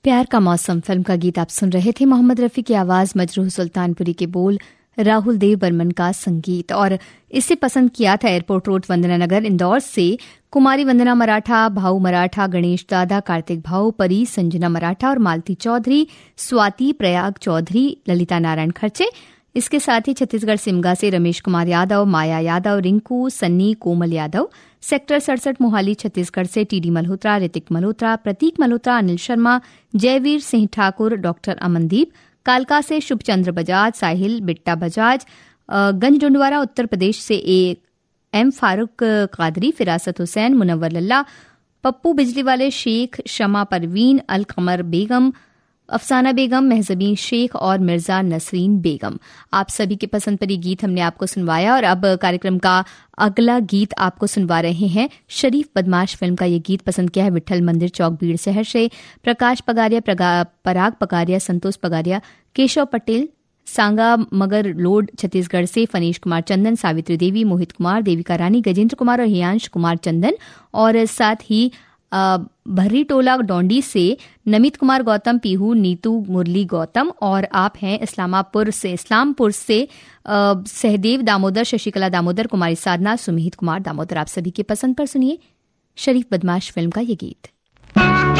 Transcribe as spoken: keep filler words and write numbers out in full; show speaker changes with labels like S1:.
S1: प्यार का मौसम फिल्म का गीत आप सुन रहे थे। मोहम्मद रफ़ी की आवाज़, मजरूह सुल्तानपुरी के बोल, राहुल देव बर्मन का संगीत। और इसे पसंद किया था एयरपोर्ट रोड वंदना नगर इंदौर से कुमारी वंदना मराठा, भाऊ मराठा, गणेश दादा, कार्तिक भाऊ, परी, संजना मराठा और मालती चौधरी, स्वाति प्रयाग चौधरी, ललिता नारायण खर्चे। इसके साथ ही छत्तीसगढ़ सिमगा से रमेश कुमार यादव, माया यादव, रिंकू, सन्नी, कोमल यादव। सेक्टर सड़सठ मोहाली छत्तीसगढ़ से टीडी मल्होत्रा, ऋतिक मल्होत्रा, प्रतीक मल्होत्रा, अनिल शर्मा, जयवीर सिंह ठाकुर, डॉक्टर अमनदीप। कालका से शुभचंद्र बजाज, साहिल बिट्टा बजाज। गंज डुंडवारा उत्तर प्रदेश से ए एम फारूक कादरी, फिरासत हुसैन, मुनव्वर लल्ला, पप्पू बिजली वाले शेख, शमा परवीन, अल कमर बेगम, अफसाना बेगम, महजबीन शेख और मिर्जा नसरीन बेगम। आप सभी के पसंद पर ये गीत हमने आपको सुनवाया और अब कार्यक्रम का अगला गीत आपको सुनवा रहे हैं। शरीफ बदमाश फिल्म का ये गीत पसंद किया है विठल मंदिर चौक बीड़ शहर से प्रकाश पगारिया, पराग पगारिया, संतोष पगारिया, केशव पटेल, सांगा मगर लोड छत्तीसगढ़ से फनीश कुमार चंदन, सावित्री देवी, मोहित कुमार, देविका रानी, गजेंद्र कुमार और हियांश कुमार चंदन। और साथ ही भर्री टोला डोंडी से नमित कुमार गौतम, पीहू, नीतू, मुरली गौतम। और आप हैं इस्लामापुर से इस्लामपुर से सहदेव दामोदर, शशिकला दामोदर, कुमारी साधना, सुमित कुमार दामोदर। आप सभी की पसंद पर सुनिए शरीफ बदमाश फिल्म का ये गीत।